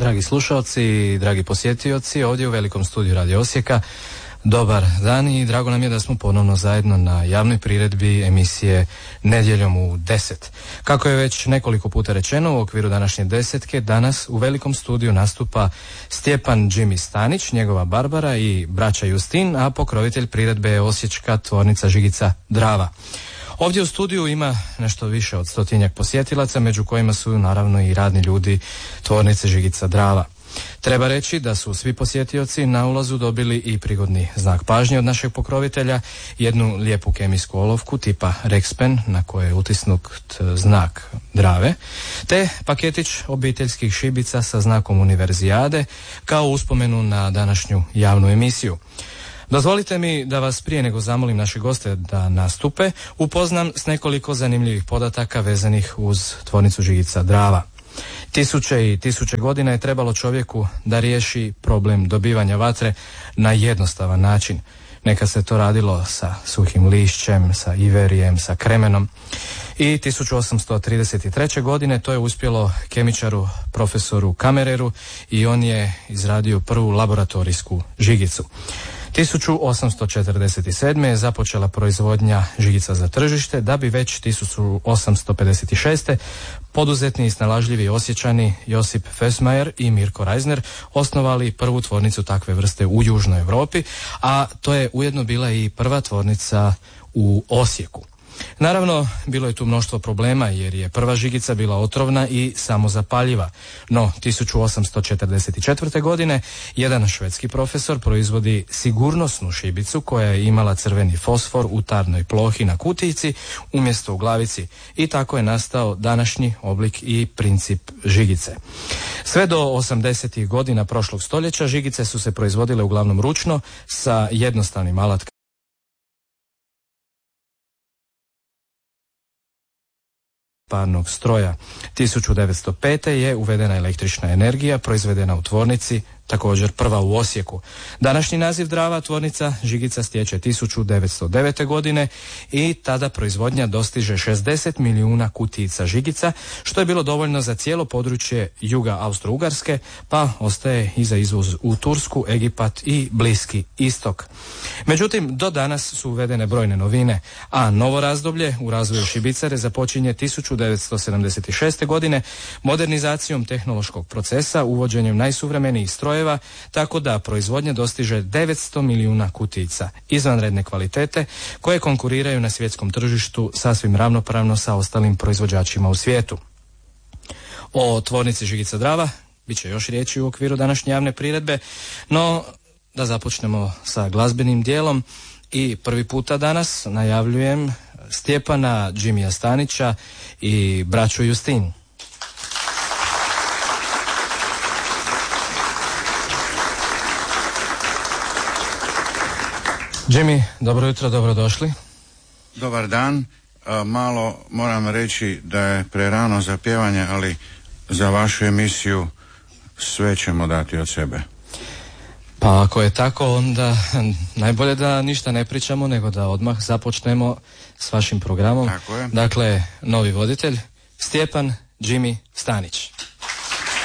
Dragi slušalci, dragi posjetioci, ovdje u velikom studiju Radio Osijeka, dobar dan i drago nam je da smo ponovno zajedno na javnoj priredbi emisije Nedjeljom u 10. Kako je već nekoliko puta rečeno, u okviru današnje desetke danas u velikom studiju nastupa Stjepan Jimmy Stanić, njegova Barbara i braća Justin, a pokrovitelj priredbe je osječka tvornica žigica Drava. Ovdje u studiju ima nešto više od 100-tinjak posjetilaca, među kojima su naravno i radni ljudi tvornice žigica Drava. Treba reći da su svi posjetioci na ulazu dobili i prigodni znak pažnje od našeg pokrovitelja, jednu lijepu kemijsku olovku tipa Rexpen na kojoj je utisnut znak Drave, te paketić obiteljskih šibica sa znakom Univerzijade kao uspomenu na današnju javnu emisiju. Dozvolite mi da vas prije nego zamolim naše goste da nastupe, upoznam s nekoliko zanimljivih podataka vezanih uz tvornicu žigica Drava. Tisuće i tisuće godina je trebalo čovjeku da riješi problem dobivanja vatre na jednostavan način. Neka se to radilo sa suhim lišćem, sa iverijem, sa kremenom. I 1833. godine to je uspjelo kemičaru profesoru Kammereru i on je izradio prvu laboratorijsku žigicu. 1847. je započela proizvodnja žigica za tržište, da bi već 1856. poduzetni i snalažljivi Osječani Josip Fesmajer i Mirko Reisner osnovali prvu tvornicu takve vrste u Južnoj Europi, a to je ujedno bila i prva tvornica u Osijeku. Naravno, bilo je tu mnoštvo problema jer je prva žigica bila otrovna i samozapaljiva. No, 1844. godine jedan švedski profesor proizvodi sigurnosnu šibicu koja je imala crveni fosfor u tarnoj plohi na kutijici umjesto u glavici i tako je nastao današnji oblik i princip žigice. Sve do 80. godina prošlog stoljeća žigice su se proizvodile uglavnom ručno sa jednostavnim alatkama parnog stroja. 1905. je uvedena električna energija proizvedena u tvornici, također prva u Osijeku. Današnji naziv Drava tvornica žigica stječe 1909. godine i tada proizvodnja dostiže 60 milijuna kutijica žigica, što je bilo dovoljno za cijelo područje juga Austro-Ugarske, pa ostaje i za izvoz u Tursku, Egipat i Bliski istok. Međutim, do danas su uvedene brojne novine, a novo razdoblje u razvoju šibicare započinje 1976. godine modernizacijom tehnološkog procesa, uvođenjem najsuvremenijih strojeva, tako da proizvodnja dostiže 900 milijuna kutijica izvanredne kvalitete koje konkuriraju na svjetskom tržištu sasvim ravnopravno sa ostalim proizvođačima u svijetu. O tvornici žigica Drava bit će još riječi u okviru današnje javne priredbe, no da započnemo sa glazbenim dijelom i prvi puta danas najavljujem Stjepana Jimmya Stanića i braću Justin. Jimmy, dobro jutro, dobrodošli. Dobar dan. Malo moram reći da je prerano za pjevanje, ali za vašu emisiju sve ćemo dati od sebe. Pa ako je tako, onda najbolje da ništa ne pričamo, nego da odmah započnemo s vašim programom. Tako je. Dakle, novi voditelj Stjepan Jimmy Stanić.